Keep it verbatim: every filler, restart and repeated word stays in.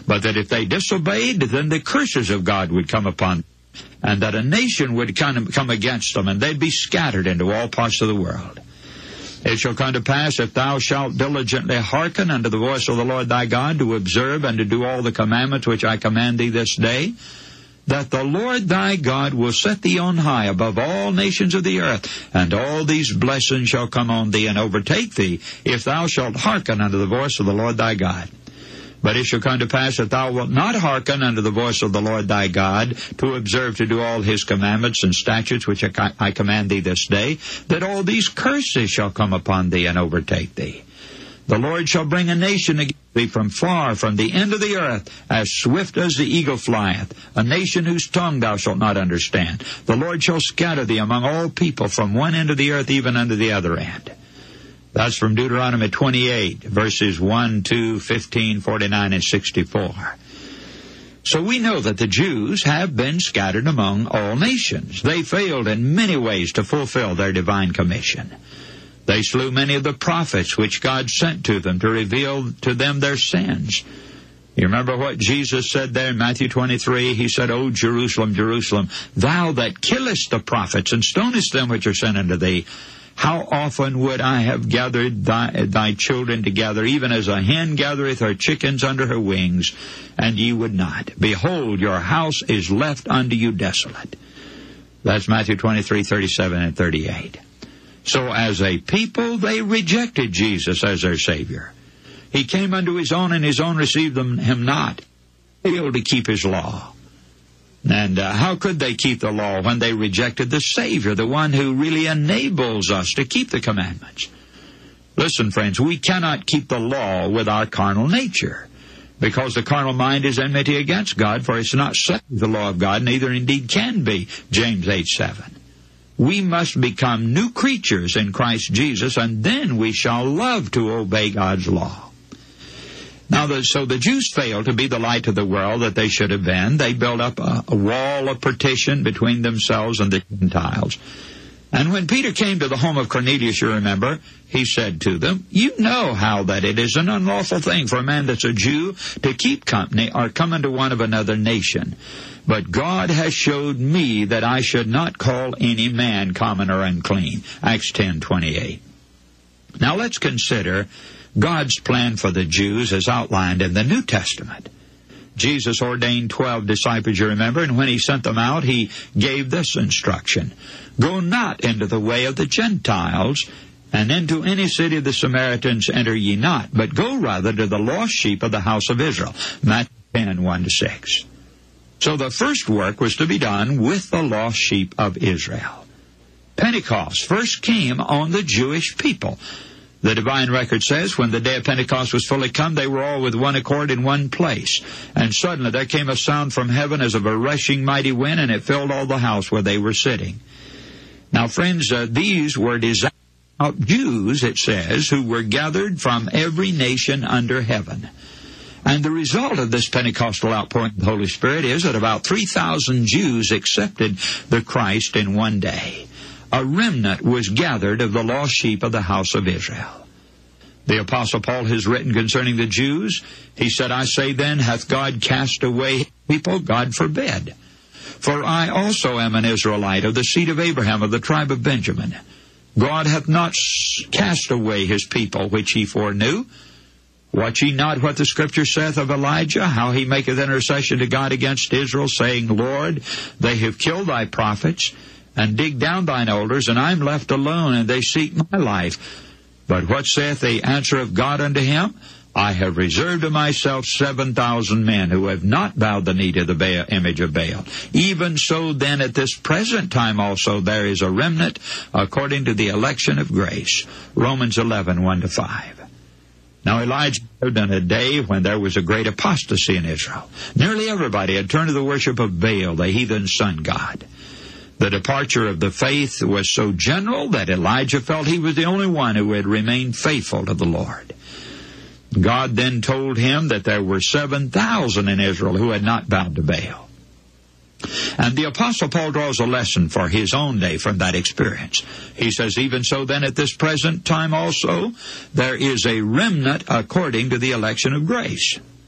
but that if they disobeyed, then the curses of God would come upon them, and that a nation would come against them, and they'd be scattered into all parts of the world. It shall come to pass, if thou shalt diligently hearken unto the voice of the Lord thy God, to observe and to do all the commandments which I command thee this day, that the Lord thy God will set thee on high above all nations of the earth, and all these blessings shall come on thee and overtake thee, if thou shalt hearken unto the voice of the Lord thy God. But it shall come to pass, that thou wilt not hearken unto the voice of the Lord thy God, to observe to do all his commandments and statutes which I command thee this day, that all these curses shall come upon thee and overtake thee. The Lord shall bring a nation against thee from far, from the end of the earth, as swift as the eagle flieth, a nation whose tongue thou shalt not understand. The Lord shall scatter thee among all people, from one end of the earth even unto the other end. That's from Deuteronomy twenty-eight, verses one, two, fifteen, forty-nine, and sixty-four. So we know that the Jews have been scattered among all nations. They failed in many ways to fulfill their divine commission. They slew many of the prophets which God sent to them to reveal to them their sins. You remember what Jesus said there in Matthew twenty-three? He said, O Jerusalem, Jerusalem, thou that killest the prophets and stonest them which are sent unto thee, how often would I have gathered thy, thy children together, even as a hen gathereth her chickens under her wings, and ye would not. Behold, your house is left unto you desolate. That's Matthew twenty-three, thirty-seven, and thirty-eight. So as a people, they rejected Jesus as their Savior. He came unto his own, and his own received them, him not. They failed to keep his law. And uh, how could they keep the law when they rejected the Savior, the one who really enables us to keep the commandments? Listen, friends, we cannot keep the law with our carnal nature, because the carnal mind is enmity against God, for it's not subject to the law of God, neither indeed can be, James eight, seven. We must become new creatures in Christ Jesus, and then we shall love to obey God's law. Now, the, so the Jews failed to be the light of the world that they should have been. They built up a, a wall of partition between themselves and the Gentiles. And when Peter came to the home of Cornelius, you remember, he said to them, you know how that it is an unlawful thing for a man that's a Jew to keep company or come into one of another nation. But God has showed me that I should not call any man common or unclean. Acts ten, twenty-eight. Now let's consider God's plan for the Jews as outlined in the New Testament. Jesus ordained twelve disciples, you remember, and when he sent them out, he gave this instruction. Go not into the way of the Gentiles, and into any city of the Samaritans enter ye not, but go rather to the lost sheep of the house of Israel. Matthew ten, one to six. So the first work was to be done with the lost sheep of Israel. Pentecost first came on the Jewish people. The divine record says, when the day of Pentecost was fully come, they were all with one accord in one place. And suddenly there came a sound from heaven as of a rushing mighty wind, and it filled all the house where they were sitting. Now, friends, uh, these were designed out Jews, it says, who were gathered from every nation under heaven. And the result of this Pentecostal outpouring of the Holy Spirit is that about three thousand Jews accepted the Christ in one day. A remnant was gathered of the lost sheep of the house of Israel. The Apostle Paul has written concerning the Jews. He said, I say then, hath God cast away people? God forbid. For I also am an Israelite of the seed of Abraham, of the tribe of Benjamin. God hath not cast away his people which he foreknew. Watch ye not what the Scripture saith of Elijah, how he maketh intercession to God against Israel, saying, Lord, they have killed thy prophets, and dig down thine altars, and I am left alone, and they seek my life. But what saith the answer of God unto him? I have reserved to myself seven thousand men who have not bowed the knee to the Baal, image of Baal. Even so then at this present time also there is a remnant according to the election of grace. Romans eleven, one to five. Now Elijah lived in a day when there was a great apostasy in Israel. Nearly everybody had turned to the worship of Baal, the heathen sun god. The departure of the faith was so general that Elijah felt he was the only one who had remained faithful to the Lord. God then told him that there were seven thousand in Israel who had not bowed to Baal. And the Apostle Paul draws a lesson for his own day from that experience. He says, even so then at this present time also, there is a remnant according to the election of grace.